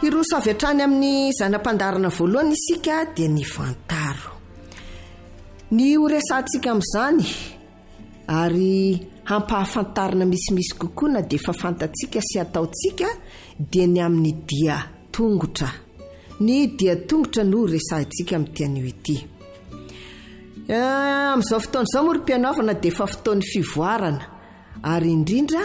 Iroso avy hatrany amin'ny zanam-pandarana voalohany isika dia ny fantaro. Ny horesantsika amin'izany ary hampahafantarana misimisy kokoa na dia fafantatsika sy ataotsika dia ny amin'ny dia tongotra. Ny dia tongotra no resantsika amin'ity anio ity. Amin'izao fotoana izao moa ry mpianaovana dia efa fotoan'ny fivoarana ary indrindra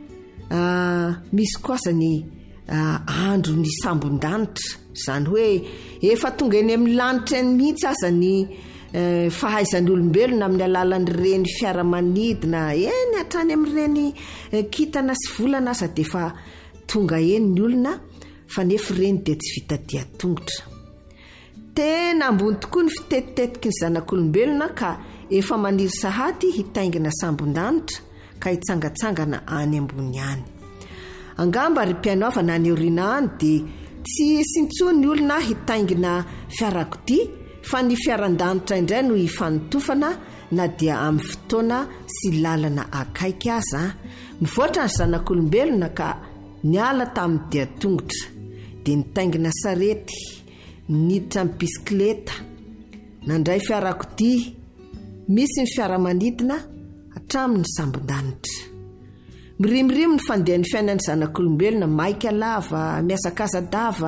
misy kosa ny andro ny sambon-danitra, izany hoe efa tonga eny amin'ny lanitra eny mihitsy aza ny fahaizan'ny olombelona amin'ny alalan'ireny fiaramanidina eny hatrany amin'ireny kintana sy volana aza dia efa tonga eny ny olona fa nefa ireny dia tsy vita dia tongotra. Tena ambony tokoa ny fitetitetiky ny zanak'olombelona ka efa maniry sahady hitaingina sambon-danitra ka hitsangatsangana any ambony any. Angamba ry mpianaovana any aoriana any dia tsy sintsony ny olona hitaingina fiarakodia fa ny fiaran-danitra indray no hifanotofana na dia amin'ny fotoana sy lalana akaiky aza. Mivoatra ny zanak'olombelona ka niala tamin'ny dia tongotra dia nitaingina sarety, niditra amin'ny bisikileta, nandray fiarakodia, misy ny fiaramanidina hatramin'ny sambon-danitra. Mirimirimy ny fandehan'ny fiainan'ny zanak'olombelona, maika lava, miasakazadava,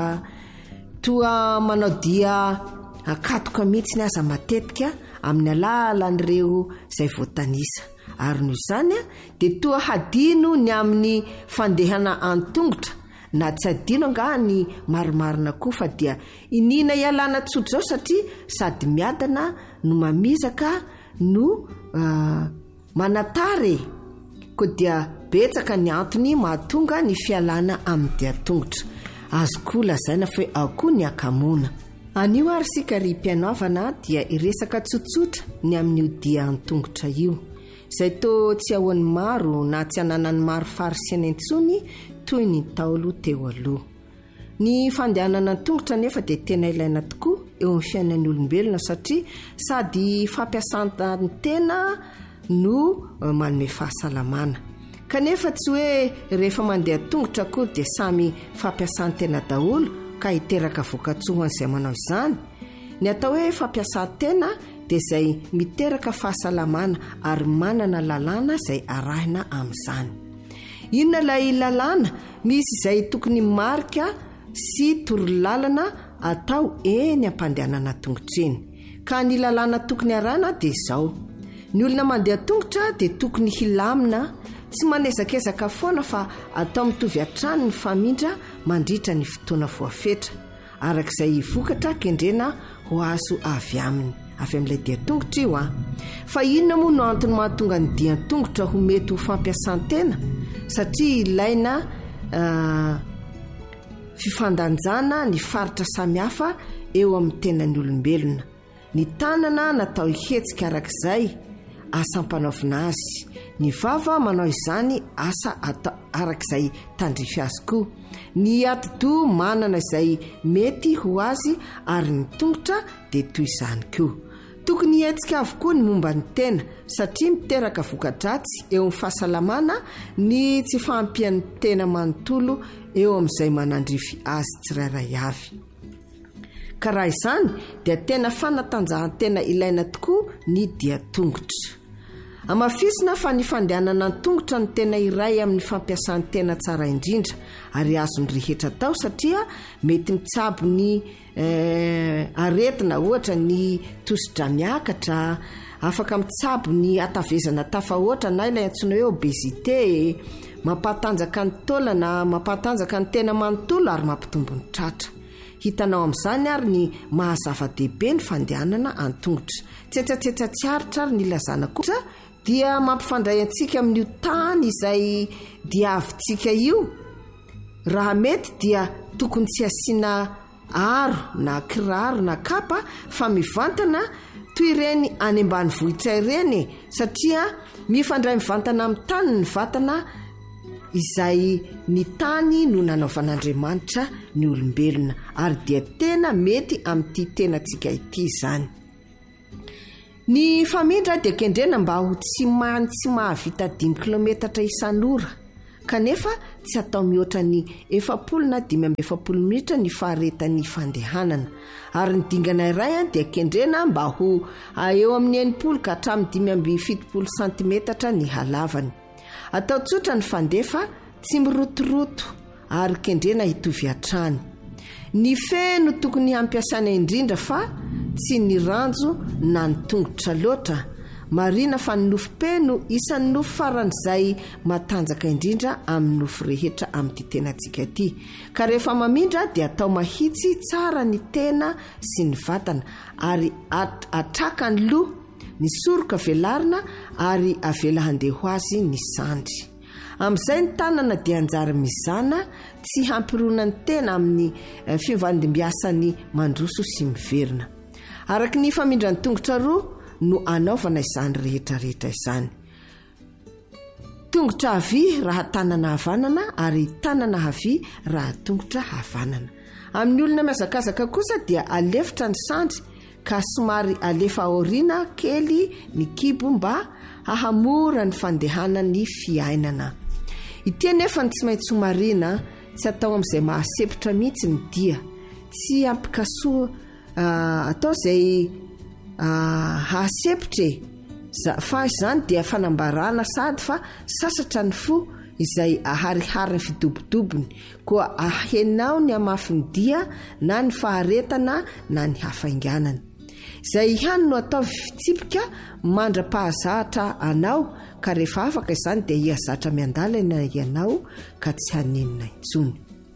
toa manao dia akatoka mihitsy ny aza matetika amin'ny alalan'ireo izay voatanisa. Ary noho izany dia toa hadino ny amin'ny fandehana an-tongotra na tsy hadino anga ny marimarina koa fa dia inina ialana tsotra izao satria sady miadana no mamizaka no manatare. Koa dia betsaka ny antony mahatonga ny fialana amin'ny dia tongotra. Azo koa lazaina fa akoa ny akamoana. Anio ary sika ry mpianaovana dia iresaka tsotsotra ny amin'ny dia an-tongotra io. Izay toa tsy ahoan'ny maro na tsy hananany maro farisiana intsony toy ny Taolo teo aloha. Ny fandehanana an-tongotra nefa dia tena ilaina tokoa eo amin'ny fiainan'ny olombelona satria sady fampiasana ny tena no manome fahasalamana. Kanefa tsy hoe rehefa mandeha tongotra koa dia samy fampiasana tena daholo ka hiteraka voka-tsoa an'izay manao izany. Ny atao hoe fampiasana tena dia izay miteraka fahasalamana ary manana lalàna izay arahina amin'izany. Inona ilay lalàna? Misy izay tokony marika sy torolalana atao eny am-pandehanana tongotra eny. Ka ny lalàna tokony arahina dia izao. Ny olona mandeha tongotra dia tokony hilamina, tsy manezakezaka foana fa atao mitovy hatrany ny famindra mandritra ny fotoana voafetra arak'izay vokatra kendrena ho azo avy aminy avy amin'ilay dia tongotra io Fa inona moa no antony mahatonga ny dia tongotra ho mety ho fampiasan-tena? Satria ilaina fifandanjana ny faritra samihafa eo amin'ny tenan'ny olombelona. Ny tanana natao hihetsika arak'izay asa ampanaovina azy. Ny vava manao izany asa arak'izay tandrify azy koa. Ny atidoha manana izay mety ho azy ary ny tongotra dia toy izany koa. Tokony hetsika avokoa ny momba ny tena satria miteraka voka-dratsy eo amin'ny fahasalamana ny tsy fahampian'ny tena manontolo eo amin'izay manandrify azy tsirairay avy. Ka raha izany dia tena fanatanjahantena ilaina tokoa ny dia tongotra. Amafisina fa ny fandehanana an-tongotra ny tena iray amin'ny fampiasan'ny tena tsara indrindra ary azony rehetra tao satria mety mitsabo ny aretina ohatra ny tosidra miakatra, afaka mitsabo ny atavezana tafahoatra na ilay antsoina hoe obésité, mampatanjaka ny taolana, mampatanjaka ny tena manontolo ary mampitombo ny tratra. Hitanao amin'izany ary ny mahazava-dehibe ny fandehanana an-tongotra. Tsetsatsetsatsyaritra ary ny lazana kosa dia mampifandray antsika amin'io tany izay diavintsika io. Raha mety dia tokony tsy asiana aro na kiraro na kapa fa mivantana toy ireny any ambanivohitra ireny satria mifandray mivantana amin'ny tany ny vatana izay ny tany no nanaovan'Andriamanitra ny olombelona ary dia tena mety amin'ity tenantsika ity izany. Ny famindra dia kendrena mba ho tsy mahavita 10 kilometatra isan'ora kanefa tsy atao mihoatra ny 7-7 minitra ny faharetan'ny fandehanana ary ny dingana iray dia kendrena mba ho eo amin'ny 9 ka hatramin'ny 7 cm ny halavany. Atao tsotra ny fandefa, tsy mirotoroto ary kendrena hitovy hatrany. Ny feno tokony hampiasaina indrindra fa tsy ny ranjo na ny tongotra loatra. Marina fa ny nofo-peno isan'ny nofo faran'izay matanjaka indrindra amin'ny nofo rehetra amin'ny tenantsika ity. Ka rehefa mamindra dia atao mahitsy tsara ny tena sy ny vatana ary atraka ny loha, ny soroka velarina ary avela handeha ho azy ny sandry. Amin'izay ny tanana dia anjara mizana tsy hampirona ny tena amin'ny fivandimbiasany mandroso sy miverina. Araka ny famindran'ny tongotra roa no anaovana izany rehetrarehetra izany. Tongotra havia raha tanana havanana ary tanana havia raha tongotra havanana. Amin'ny olona miazakazaka kosa dia alefitra ny sandry ka somary alefa aoriana kely ny kibo mba hahamora ny fandehanany fiainana. Ity nefa tsy maintsy marina, tsy atao amin'izay mahasepitra mihitsy ny dia, tsy ampikasoa atao izay hasepitre fa izany dia fanambarana sady fa sasatra ny fo izay aharihary ny fidobodobony koa ahenao ny amafiny dia na ny faharetana na ny hafainganana. Izay ihany no atao fitsipika mandra-pahazahatra anao ka rehefa afaka izany dia hiazatra miandalana ianao ka tsy haninona intsony.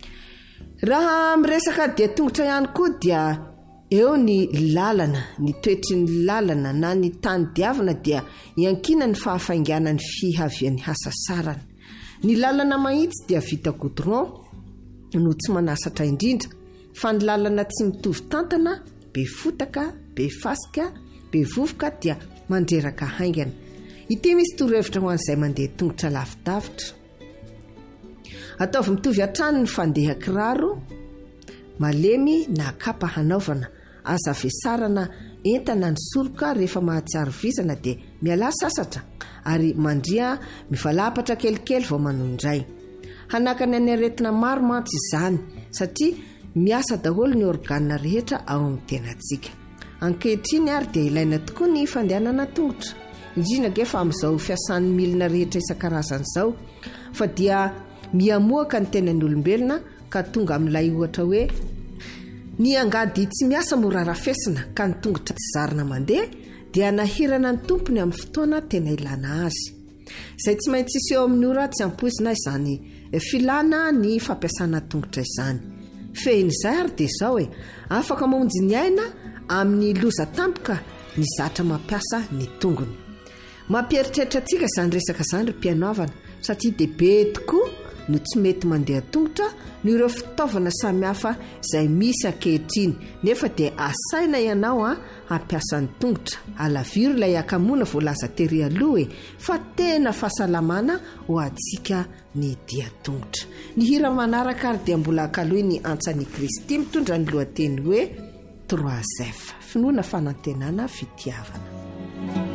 Raha miresaka dia tongotra ihany koa dia eo ny lalana, ny toetry ny lalana na ny tany diavana dia iankina ny fahafainganany fihavian'ny hasasarana. Ny lalana mahitsy dia vita goudron no tsy manasatra indrindra, fa ny lalana tsy mitovy tantana, be fotaka, be fasika, be vovoka dia mandreraka haingana. Ity misy torohevitra ho an'izay mandeha tongotra lavidavitra. Ataovy mitovy hatrany ny fandeha kiraro, malemy na kapa hanaovana, aza vesarana entana ny soroka rehefa mahatsiaro vizana dia miala sasatra ary mandria mivalapatra kelikely vao manondray. Hanakana ny aretina maro mantsy izany satria miasa daholo ny organa rehetra ao amin'ny tenantsika. Ankehitriny ary dia ilaina tokoa ny fandehanana tongotra, indrindra fa amin'izao fiasan'ny milina rehetra isan-karazany izao, fa dia miamoaka ny tenan'ny olombelona ka tonga amin'ilay ohatra hoe ny angady tsy miasa mora rafesina ka ny tongotra tsy zarina mandeha dia nahirana ny tompony amin'ny fotoana tena ilana azy. Izay tsy maintsy isy eo amin'ny ora tsy ampoizina izany filana ny fampiasana tongotra izany. Fehin'izay ary dia izao afaka mamonjy ny aina amin'ny loza tampoka ny zatra mampiasa ny tongony. Mampieritreritra antsika izany resaka izany ry mpianaovana satria dia be tokoa no tsy mety mandeha tongotra no ireo fitaovana samihafa izay misy ankehitriny, nefa dia asaina ianao hampiasa ny tongotra. Alaviry ilay akamoana voalaza tery aloha fa tena fahasalamana ho antsika ny dia tongotra. Ny hira manaraka ary dia mbola akalohy ny Antsan'i Kristy mitondra ny lohateny hoe 3F, finoana fanantenana fitiavana.